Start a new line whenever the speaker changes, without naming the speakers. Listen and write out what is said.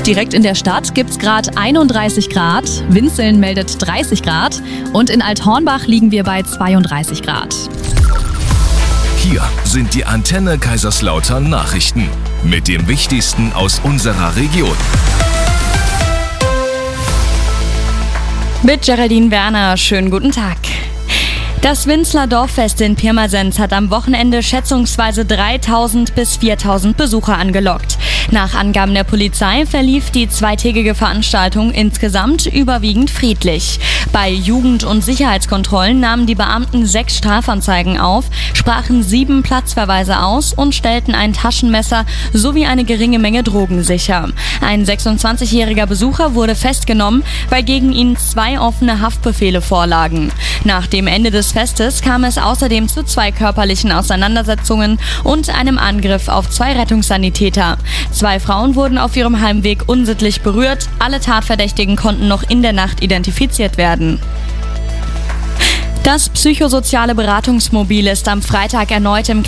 Direkt in der Stadt gibt's gerade 31 Grad, Winzeln meldet 30 Grad und in Althornbach liegen wir bei 32 Grad.
Hier sind die Antenne Kaiserslautern Nachrichten mit dem Wichtigsten aus unserer Region.
Mit Geraldine Werner, schönen guten Tag. Das Winzler Dorffest in Pirmasens hat am Wochenende schätzungsweise 3.000 bis 4.000 Besucher angelockt. Nach Angaben der Polizei verlief die zweitägige Veranstaltung insgesamt überwiegend friedlich. Bei Jugend- und Sicherheitskontrollen nahmen die Beamten 6 Strafanzeigen auf, sprachen 7 Platzverweise aus und stellten ein Taschenmesser sowie eine geringe Menge Drogen sicher. Ein 26-jähriger Besucher wurde festgenommen, weil gegen ihn 2 offene Haftbefehle vorlagen. Nach dem Ende des Festes kam es außerdem zu 2 körperlichen Auseinandersetzungen und einem Angriff auf 2 Rettungssanitäter. 2 Frauen wurden auf ihrem Heimweg unsittlich berührt. Alle Tatverdächtigen konnten noch in der Nacht identifiziert werden. Das psychosoziale Beratungsmobil ist am Freitag erneut im